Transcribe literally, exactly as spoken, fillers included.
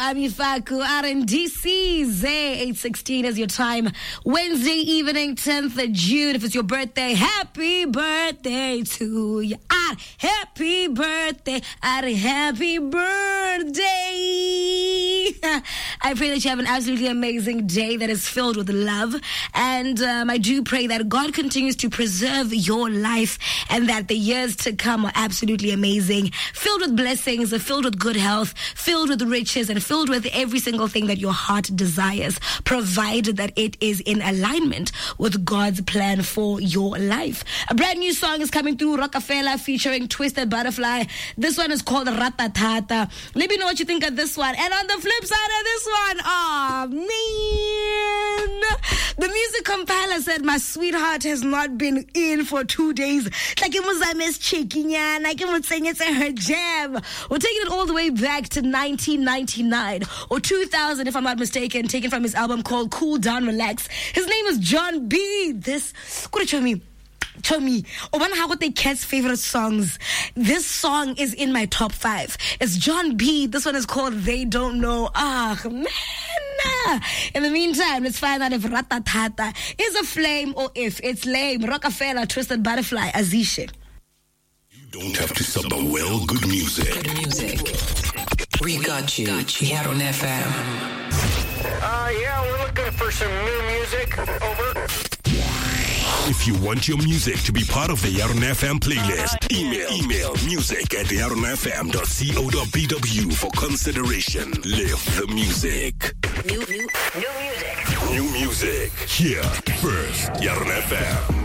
Rami Faku, R N D C, Zay, eight sixteen is your time. Wednesday evening, tenth of June. If it's your birthday, happy birthday to you. Ah, happy birthday, ah, happy birthday. I pray that you have an absolutely amazing day that is filled with love. And um, I do pray that God continues to preserve your life and that the years to come are absolutely amazing, filled with blessings, filled with good health, filled with riches, and filled with every single thing that your heart desires, provided that it is in alignment with God's plan for your life. A brand new song is coming through, Rockefeller featuring Twisted Butterfly. This one is called Ratatata. Let me know what you think of this one. And on the flip side of this one, oh man, the music compiler said my sweetheart has not been in for two days. Like it was I miss checking and like it was saying it's her jam. We're taking it all the way back to nineteen ninety-nine or two thousand, if I'm not mistaken, taken from his album called Cool Down Relax. His name is John B. This, what did you me? Tell me, Obana Hagote Cat's favorite songs. This song is in my top five. It's John B. This one is called They Don't Know. Ah, man. In the meantime, let's find out if Ratatata is a flame or if it's lame. Rockefeller, Twisted Butterfly, Azishe. You don't have to sub the well good music. Good music. We got you here on F M. Uh, yeah, we're looking for some new music. Over. If you want your music to be part of the Yaron F M playlist, email email music at yaron f m dot co dot b w for consideration. Live the music. New, new, new music. New music. Here first, Yaron F M.